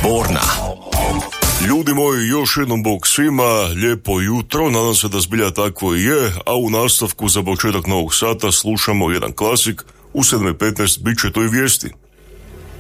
Borna. Ljudi moji, još jednom bog svima, lijepo jutro, nadam se da zbilja takvo i je, a u nastavku za početak novog sata slušamo jedan klasik, u 7.15 bit će to i vijesti.